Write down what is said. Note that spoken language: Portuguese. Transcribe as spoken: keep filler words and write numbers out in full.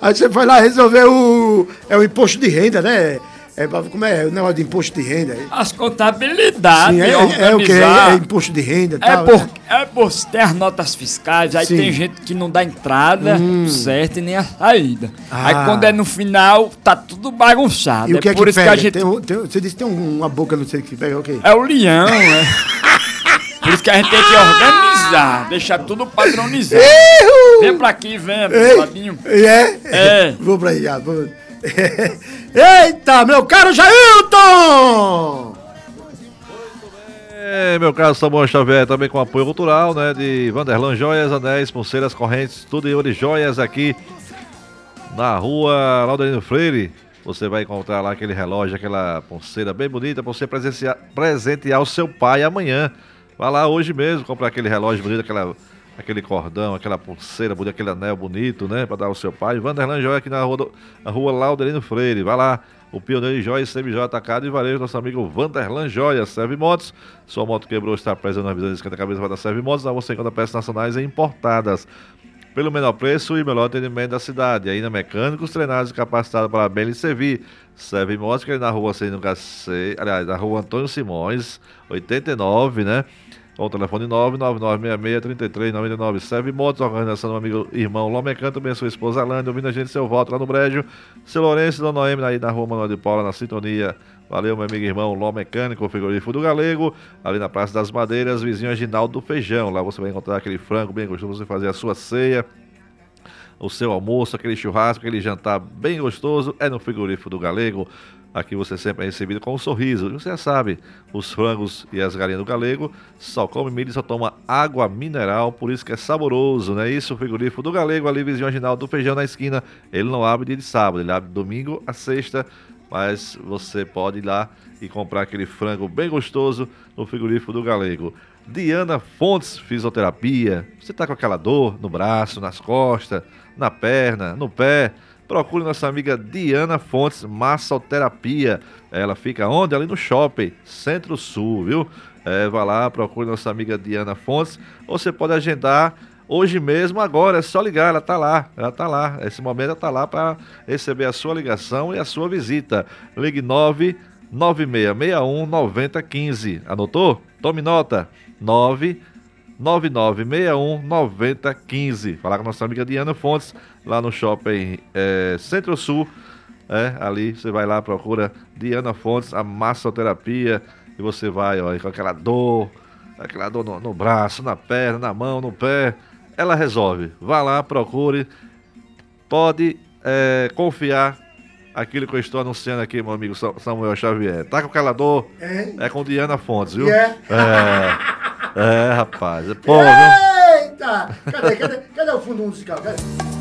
Aí você foi lá resolver o... É o imposto de renda, né? É, como é o negócio de imposto de renda? As contabilidades, Sim, é, é, é o quê? É, é imposto de renda e é tal? Por, né? É por tem as notas fiscais, aí Sim. tem gente que não dá entrada Hum. certa e nem a saída. Ah. Aí quando é no final, tá tudo bagunçado. E o que é por que isso pega? que a gente... Tem um- tem um- você disse que tem um- uma boca, não sei o que pega, ok? É o leão, né? Por isso que a gente tem que organizar, deixar tudo padronizado. Erro! Vem pra aqui, vem, Ei, Fabinho. É? É. Vou pra aí, já. Vou... Eita, meu caro Jailton! É, meu caro Samuel Xavier, também com apoio cultural, né, de Vanderlan Joias, Anéis, Pulseiras, Correntes, tudo em ouro e joias aqui na rua Laudelino Freire. Você vai encontrar lá aquele relógio, aquela pulseira bem bonita para você presenciar, presentear o seu pai amanhã. Vai lá hoje mesmo comprar aquele relógio bonito, aquela, aquele cordão, aquela pulseira bonita, aquele anel bonito, né, para dar ao seu pai. Vanderlan Joias aqui na rua, do, na rua Laudelino Freire. Vai lá. O pioneiro de joias, semi-joia atacado e varejo, nosso amigo Vanderlan Joias, Serve Motos. Sua moto quebrou, está presa na visão de esquenta cabeça, vai dar Serve Motos. Lá você encontra peças nacionais e importadas pelo menor preço e melhor atendimento da cidade. Ainda mecânicos treinados e capacitados para bem lhe servir. Serve Motos, que é na rua Sem Nunca Sei, aliás, na rua Antônio Simões, oitenta e nove, né? Com o telefone nove nove nove seis seis, três três nove nove. Serve Motos, organização do amigo irmão Lomecan, também sua esposa Alane, ouvindo a gente, seu voto lá no Brejo. Seu Lourenço e Dona Noemi, aí na rua Manuel de Paula, na sintonia. Valeu, meu amigo irmão Ló Mecânico, frigorífico do Galego, ali na Praça das Madeiras, vizinho Aginaldo do Feijão. Lá você vai encontrar aquele frango bem gostoso, você fazer a sua ceia, o seu almoço, aquele churrasco, aquele jantar bem gostoso, é no frigorífico do Galego. Aqui você sempre é recebido com um sorriso. Você já sabe, os frangos e as galinhas do Galego só come milho e só toma água mineral, por isso que é saboroso, né? Isso, o frigorífico do Galego, ali vizinho Aginaldo do Feijão na esquina. Ele não abre dia de sábado, ele abre domingo a sexta, mas você pode ir lá e comprar aquele frango bem gostoso no frigorífico do Galego. Diana Fontes Fisioterapia. Você tá com aquela dor no braço, nas costas, na perna, no pé? Procure nossa amiga Diana Fontes Massoterapia. Ela fica onde? Ali no Shopping Centro-Sul, viu? É, vá lá, procure nossa amiga Diana Fontes. Ou você pode agendar hoje mesmo, agora, é só ligar, ela tá lá, ela tá lá. Esse momento ela tá lá para receber a sua ligação e a sua visita. Ligue nove nove seis seis um nove zero um cinco. Anotou? Tome nota. nove nove nove seis um nove zero um cinco. Falar com a nossa amiga Diana Fontes, lá no Shopping é, Centro-Sul. É, ali você vai lá, procura Diana Fontes, a massoterapia, e você vai, ó, com aquela dor, aquela dor no, no braço, na perna, na mão, no pé. Ela resolve. Vá lá, procure. Pode é, confiar aquilo que eu estou anunciando aqui, meu amigo Samuel Xavier. Tá com aquela dor? É, é com Diana Fontes, viu? Yeah. É. É, rapaz. É pô, viu? Eita! Cadê, cadê, cadê o fundo musical? Cadê?